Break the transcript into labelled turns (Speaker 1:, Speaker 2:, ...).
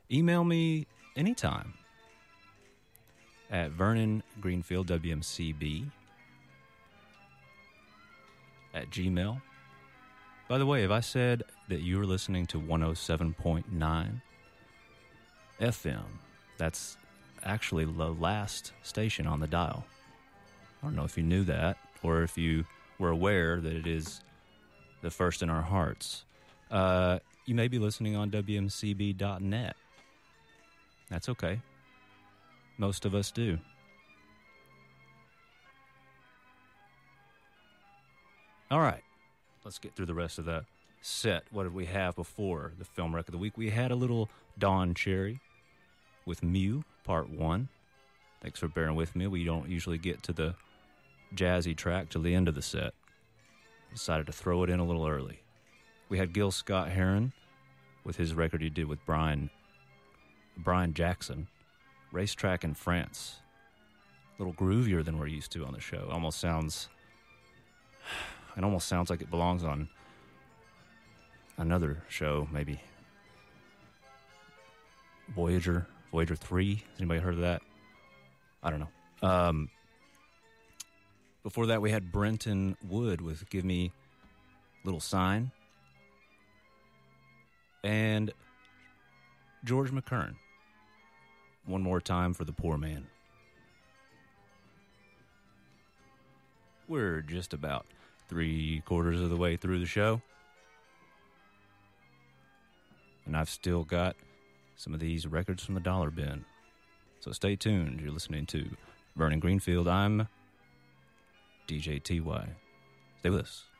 Speaker 1: email me anytime at Vernon Greenfield WMCB at Gmail. By the way, if I said that you were listening to 107.9 FM, that's actually the last station on the dial. I don't know if you knew that or if you were aware that it is the first in our hearts. You may be listening on WMCB.net. That's okay. Most of us do. All right. Let's get through the rest of the set. What did we have before the film wreck of the week? We had a little Don Cherry with Mew, Part 1. Thanks for bearing with me. We don't usually get to the jazzy track till the end of the set. Decided to throw it in a little early. We had Gil Scott-Heron with his record he did with Brian Jackson, Racetrack in France. A little groovier than we're used to on the show. It almost sounds like it belongs on another show, maybe. Voyager 3. Has anybody heard of that? I don't know. Before that, we had Brenton Wood with Give Me Little Sign. And George McKern, One More Time for the Poor Man. We're just about 3/4 of the way through the show. And I've still got some of these records from the dollar bin. So stay tuned. You're listening to Vernon Greenfield. I'm DJ TY. Stay with us.